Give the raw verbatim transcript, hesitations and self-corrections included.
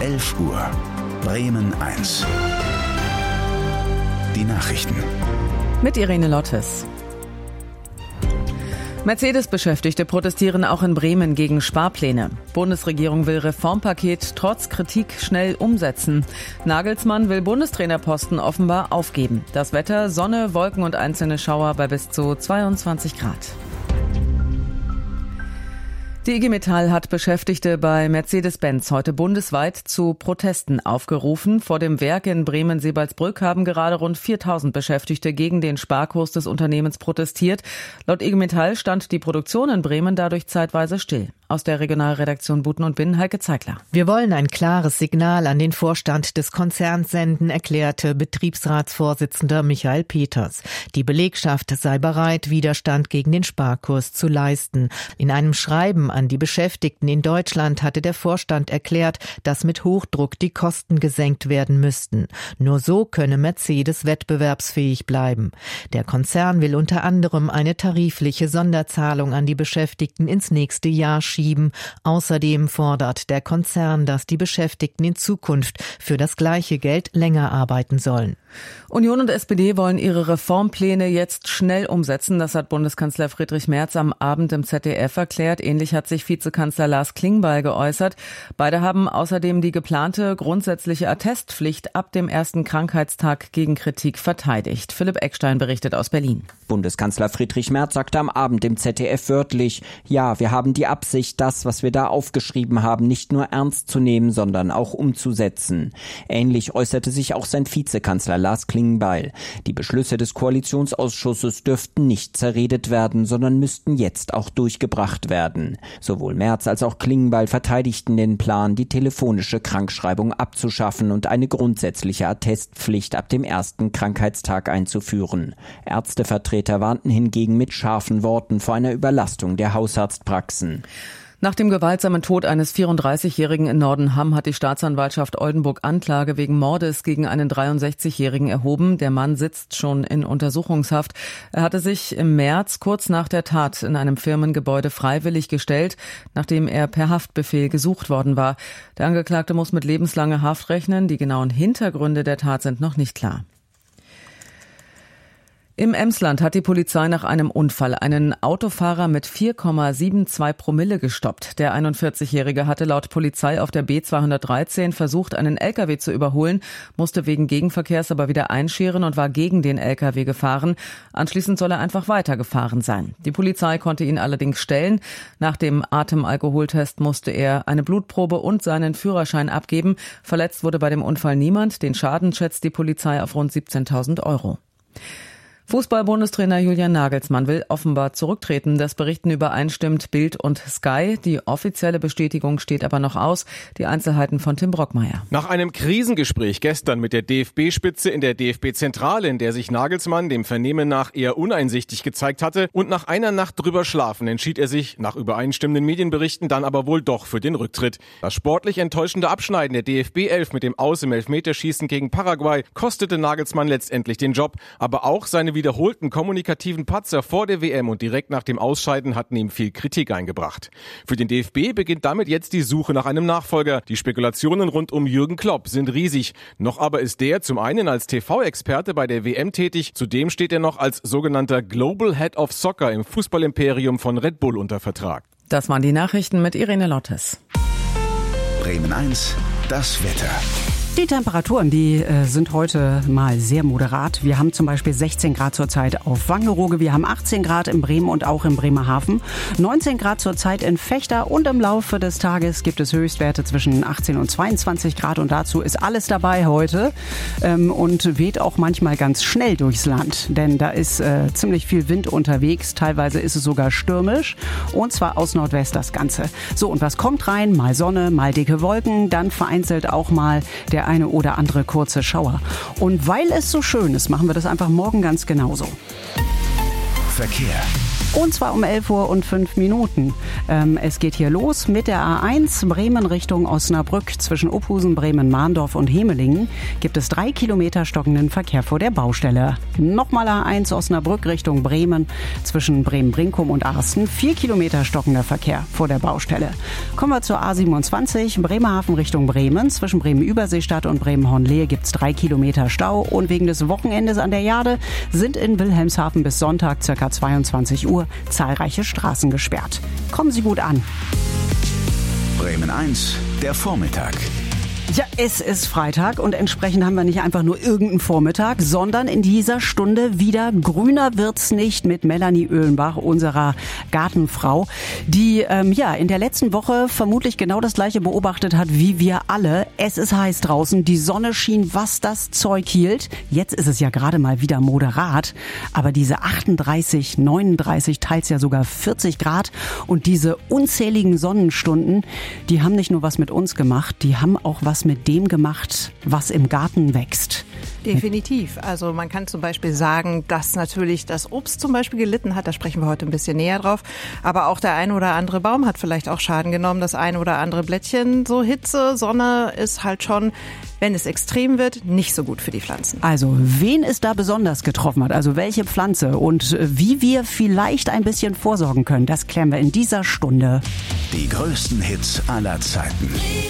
elf Uhr. Bremen eins. Die Nachrichten. Mit Irene Lottes. Mercedes-Beschäftigte protestieren auch in Bremen gegen Sparpläne. Bundesregierung will Reformpaket trotz Kritik schnell umsetzen. Nagelsmann will Bundestrainerposten offenbar aufgeben. Das Wetter: Sonne, Wolken und einzelne Schauer bei bis zu zweiundzwanzig Grad. Die I G Metall hat Beschäftigte bei Mercedes-Benz heute bundesweit zu Protesten aufgerufen. Vor dem Werk in Bremen-Sebalsbrück haben gerade rund viertausend Beschäftigte gegen den Sparkurs des Unternehmens protestiert. Laut I G Metall stand die Produktion in Bremen dadurch zeitweise still. Aus der Regionalredaktion Buten und Binnen, Heike Zeigler. Wir wollen ein klares Signal an den Vorstand des Konzerns senden, erklärte Betriebsratsvorsitzender Michael Peters. Die Belegschaft sei bereit, Widerstand gegen den Sparkurs zu leisten. In einem Schreiben an die Beschäftigten in Deutschland hatte der Vorstand erklärt, dass mit Hochdruck die Kosten gesenkt werden müssten. Nur so könne Mercedes wettbewerbsfähig bleiben. Der Konzern will unter anderem eine tarifliche Sonderzahlung an die Beschäftigten ins nächste Jahr schieben. Außerdem fordert der Konzern, dass die Beschäftigten in Zukunft für das gleiche Geld länger arbeiten sollen. Union und S P D wollen ihre Reformpläne jetzt schnell umsetzen. Das hat Bundeskanzler Friedrich Merz am Abend im Z D F erklärt. Ähnlich hat sich Vizekanzler Lars Klingbeil geäußert. Beide haben außerdem die geplante grundsätzliche Attestpflicht ab dem ersten Krankheitstag gegen Kritik verteidigt. Philipp Eckstein berichtet aus Berlin. Bundeskanzler Friedrich Merz sagte am Abend im Z D F wörtlich: Ja, wir haben die Absicht, das, was wir da aufgeschrieben haben, nicht nur ernst zu nehmen, sondern auch umzusetzen. Ähnlich äußerte sich auch sein Vizekanzler Lars Klingbeil. Die Beschlüsse des Koalitionsausschusses dürften nicht zerredet werden, sondern müssten jetzt auch durchgebracht werden. Sowohl Merz als auch Klingbeil verteidigten den Plan, die telefonische Krankschreibung abzuschaffen und eine grundsätzliche Attestpflicht ab dem ersten Krankheitstag einzuführen. Ärztevertreter warnten hingegen mit scharfen Worten vor einer Überlastung der Hausarztpraxen. Nach dem gewaltsamen Tod eines vierunddreißigjährigen in Nordenham hat die Staatsanwaltschaft Oldenburg Anklage wegen Mordes gegen einen dreiundsechzigjährigen erhoben. Der Mann sitzt schon in Untersuchungshaft. Er hatte sich im März kurz nach der Tat in einem Firmengebäude freiwillig gestellt, nachdem er per Haftbefehl gesucht worden war. Der Angeklagte muss mit lebenslanger Haft rechnen. Die genauen Hintergründe der Tat sind noch nicht klar. Im Emsland hat die Polizei nach einem Unfall einen Autofahrer mit vier Komma zweiundsiebzig Promille gestoppt. Der einundvierzigjährige hatte laut Polizei auf der B zweihundertdreizehn versucht, einen L K W zu überholen, musste wegen Gegenverkehrs aber wieder einscheren und war gegen den L K W gefahren. Anschließend soll er einfach weitergefahren sein. Die Polizei konnte ihn allerdings stellen. Nach dem Atemalkoholtest musste er eine Blutprobe und seinen Führerschein abgeben. Verletzt wurde bei dem Unfall niemand. Den Schaden schätzt die Polizei auf rund siebzehntausend Euro. Fußball-Bundestrainer Julian Nagelsmann will offenbar zurücktreten. Das berichten übereinstimmt Bild und Sky. Die offizielle Bestätigung steht aber noch aus. Die Einzelheiten von Tim Brockmeier. Nach einem Krisengespräch gestern mit der D F B-Spitze in der D F B-Zentrale, in der sich Nagelsmann dem Vernehmen nach eher uneinsichtig gezeigt hatte, und nach einer Nacht drüber schlafen, entschied er sich, nach übereinstimmenden Medienberichten, dann aber wohl doch für den Rücktritt. Das sportlich enttäuschende Abschneiden der D F B elf mit dem Aus im Elfmeterschießen gegen Paraguay kostete Nagelsmann letztendlich den Job, aber auch seine wiederholten kommunikativen Patzer vor der W M und direkt nach dem Ausscheiden hatten ihm viel Kritik eingebracht. Für den D F B beginnt damit jetzt die Suche nach einem Nachfolger. Die Spekulationen rund um Jürgen Klopp sind riesig. Noch aber ist der zum einen als T V-Experte bei der W M tätig, zudem steht er noch als sogenannter Global Head of Soccer im Fußballimperium von Red Bull unter Vertrag. Das waren die Nachrichten mit Irene Lottes. Bremen eins, das Wetter. Die Temperaturen, die äh, sind heute mal sehr moderat. Wir haben zum Beispiel sechzehn Grad zurzeit auf Wangerooge. Wir haben achtzehn Grad in Bremen und auch in Bremerhaven. neunzehn Grad zurzeit in Vechta. Und im Laufe des Tages gibt es Höchstwerte zwischen achtzehn und zweiundzwanzig Grad. Und dazu ist alles dabei heute. Ähm, und weht auch manchmal ganz schnell durchs Land. Denn da ist äh, ziemlich viel Wind unterwegs. Teilweise ist es sogar stürmisch. Und zwar aus Nordwest das Ganze. So, und was kommt rein? Mal Sonne, mal dicke Wolken. Dann vereinzelt auch mal der eine oder andere kurze Schauer. Und weil es so schön ist, machen wir das einfach morgen ganz genauso. Verkehr. Und zwar um elf Uhr und fünf Minuten. Ähm, es geht hier los mit der A eins Bremen Richtung Osnabrück. Zwischen Ophusen, Bremen, Mahndorf und Hemelingen gibt es drei Kilometer stockenden Verkehr vor der Baustelle. Nochmal A eins Osnabrück Richtung Bremen. Zwischen Bremen-Brinkum und Arsten vier Kilometer stockender Verkehr vor der Baustelle. Kommen wir zur A siebenundzwanzig Bremerhaven Richtung Bremen. Zwischen Bremen-Überseestadt und Bremen-Hornlehe gibt es drei Kilometer Stau. Und wegen des Wochenendes an der Jade sind in Wilhelmshaven bis Sonntag ca. zweiundzwanzig Uhr zahlreiche Straßen gesperrt. Kommen Sie gut an. Bremen eins, der Vormittag. Ja, es ist Freitag und entsprechend haben wir nicht einfach nur irgendeinen Vormittag, sondern in dieser Stunde wieder grüner wird's nicht mit Melanie Oehlenbach, unserer Gartenfrau, die ähm, ja in der letzten Woche vermutlich genau das Gleiche beobachtet hat wie wir alle. Es ist heiß draußen, die Sonne schien, was das Zeug hielt. Jetzt ist es ja gerade mal wieder moderat, aber diese achtunddreißig, neununddreißig, teils ja sogar vierzig Grad und diese unzähligen Sonnenstunden, die haben nicht nur was mit uns gemacht, die haben auch was mit dem gemacht, was im Garten wächst. Definitiv. Also man kann zum Beispiel sagen, dass natürlich das Obst zum Beispiel gelitten hat. Da sprechen wir heute ein bisschen näher drauf. Aber auch der ein oder andere Baum hat vielleicht auch Schaden genommen. Das ein oder andere Blättchen. So Hitze, Sonne ist halt schon, wenn es extrem wird, nicht so gut für die Pflanzen. Also wen es da besonders getroffen hat, also welche Pflanze und wie wir vielleicht ein bisschen vorsorgen können, das klären wir in dieser Stunde. Die größten Hits aller Zeiten.